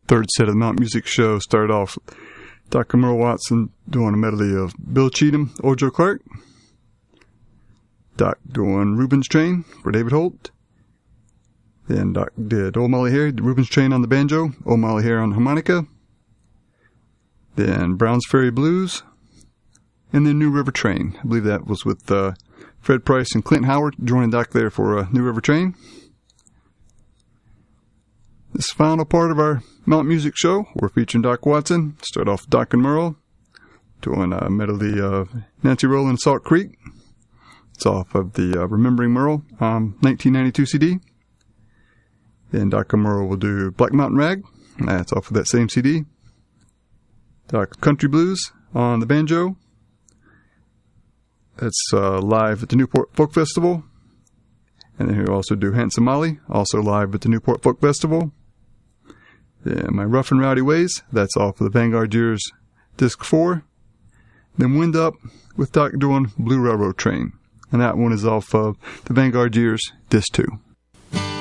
third set of the Mount Music show started off with Dr. Merle Watson doing a medley of Bill Cheatham, Old Joe Clark. Doc doing Reuben's Train for David Holt. Then Doc did Old Molly Hare, Reuben's Train on the banjo, Old Molly Hare on the harmonica. Then Brown's Ferry Blues. And then New River Train. I believe that was with Fred Price and Clint Howard joining Doc there for New River Train. This final part of our Mount Music show, we're featuring Doc Watson. Start off with Doc and Merle doing a medley of Nancy Roll and Salt Creek. It's off of the Remembering Merle 1992 CD. Then Doc and Merle will do Black Mountain Rag. That's off of that same CD. Doc Country Blues on the banjo. That's live at the Newport Folk Festival. And then he'll also do Handsome Molly, also live at the Newport Folk Festival. Then My Rough and Rowdy Ways, that's off of the Vanguard Years Disc 4. Then Wind Up with Doc doing Blue Railroad Train. And that one is off of the Vanguard Years Disc 2.